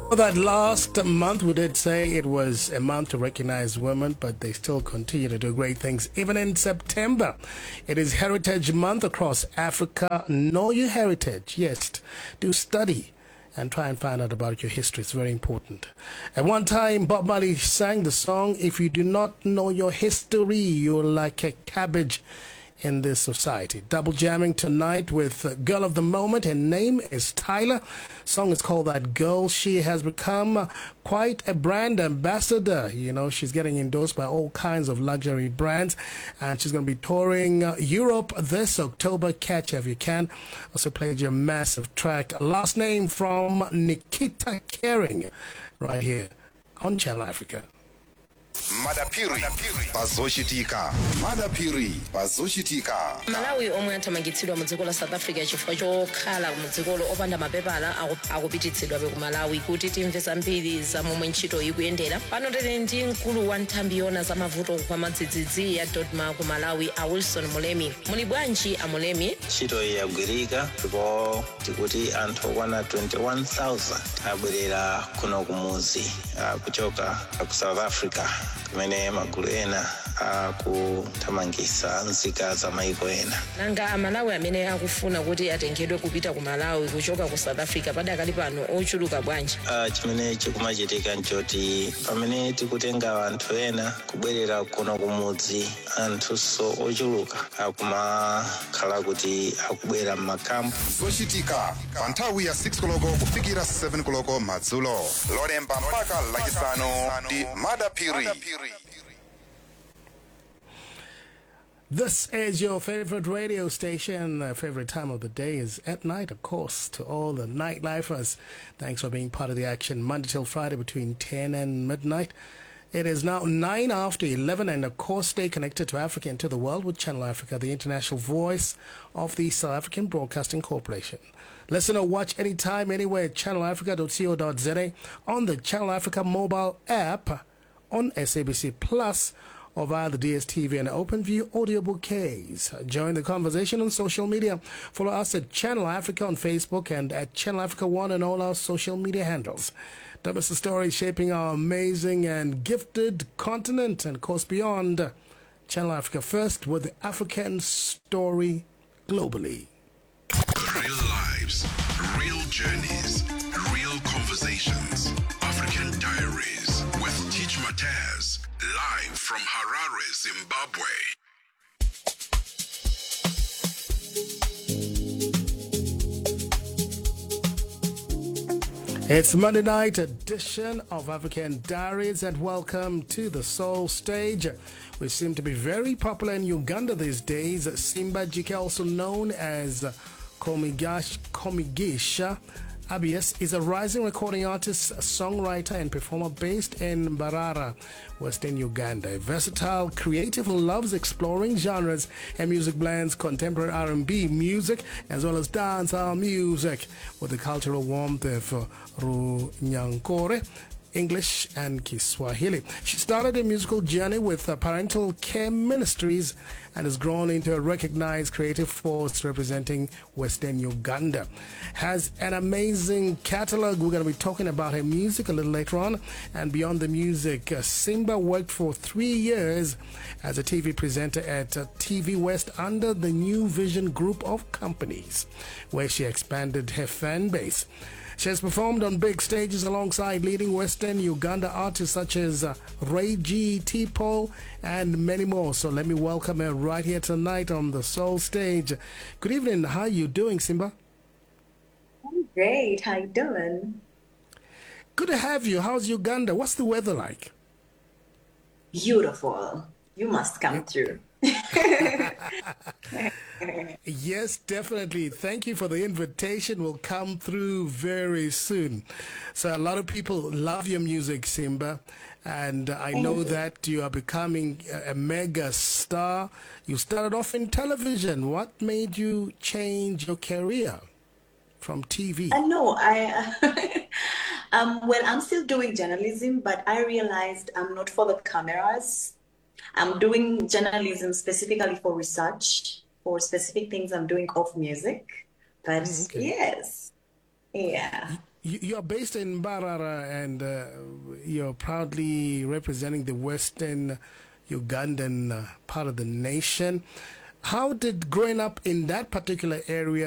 For that last month, we did say it was a month to recognize women, but they still continue to do great things. Even in September, it is Heritage Month across Africa. Know your heritage. Yes, do study and try and find out about your history. It's very important. At one time, Bob Marley sang the song, "If you do not know your history, you're like a cabbage in this society." Double jamming tonight with Girl of the Moment. Her name is Tyla. Song is called That Girl. She has become quite a brand ambassador. You know, she's getting endorsed by all kinds of luxury brands, and she's going to be touring Europe this October. Catch her if you can. Also played your massive track, Last Name, from Nikita Kering, right here on Channel Africa. Madapiri pazoshitika. Madapiri pazoshitika. Malawi omwe athamangitsidwa mu dziko la South Africa chifukwa chokhala mu dzikolo opanda mapepala akupititsidwa ku Malawi. Kuti timve zambiri za momwe ntchito ikuyendera, pano tili ndi mkulu wa nthambi yona za mavuto kwa madzidzidzi ya Dodma ku Malawi, a Wilson Mulemi. Muli bwanji a Mulemi? Ntchito yagwirika ndipo tikuti anthu okwana 21,000 abwerera kuno kumuzi kuchoka ku South Africa, kumene magulu ena akuthamangitsa nzika za maiko ena. Nanga amalawi amene akufuna kuti atengedwe kupita ku Malawi kuchoka ku South Africa padakali pano ochuluka bwanji? Chimene chikumachitika nchoti pamene tikutenga anthu ena kubwerera kuno kumudzi, anthuso ochuluka akumakhala kuti akubwera m'makampu. Zochitika pa nthawi ya 6 koloko kufikira 7 koloko madzulo. Lolemba mpaka lachisanu ndi Madapiri. This is your favorite radio station. Favorite time of the day is at night, of course, to all the nightlifers. Thanks for being part of the action Monday till Friday between 10 and midnight. It is now 9 after 11, and of course, stay connected to Africa and to the world with Channel Africa, the international voice of the South African Broadcasting Corporation. Listen or watch anytime, anywhere at channelafrica.co.za, on the Channel Africa mobile app, on SABC Plus, or via the DSTV and OpenView audio bouquets. Join the conversation on social media. Follow us at Channel Africa on Facebook and at Channel Africa One on all our social media handles. Don't miss the story shaping our amazing and gifted continent and course beyond. Channel Africa first, with the African story globally. Real lives, real journeys, real conversations. African Diaries with Teach Mataz, live from Harare, Zimbabwe. It's Monday night edition of African Diaries, and welcome to the Soul Stage. We seem to be very popular in Uganda these days. Simba Jike, also known as Komigisha Abies, is a rising recording artist, songwriter, and performer based in Mbarara, Western Uganda. A versatile, creative who loves exploring genres and music blends contemporary R&B music as well as dancehall music with the cultural warmth of Runyankore, English and Kiswahili. She started a musical journey with Parental Care Ministries and has grown into a recognized creative force representing Western Uganda. Has an amazing catalog. We're going to be talking about her music a little later on. And beyond the music, Simba worked for 3 years as a TV presenter at TV West under the New Vision group of companies, where she expanded her fan base. She has performed on big stages alongside leading Western Uganda artists such as Ray G, T-Paul, and many more. So let me welcome her right here tonight on the Soul Stage. Good evening. How are you doing, Simba? I'm great. How you doing? Good to have you. How's Uganda? What's the weather like? Beautiful. You must come through. Yes, definitely. Thank you for the invitation. We'll come through very soon. So a lot of people love your music, Simba, and I know that you are becoming a mega star. You started off in television. What made you change your career from TV? No, well, I'm still doing journalism, but I realized I'm not for the cameras. I'm doing journalism specifically for research, for specific things I'm doing off music. But yes, yeah. You're based in Mbarara, and you're proudly representing the Western Ugandan part of the nation. How did growing up in that particular area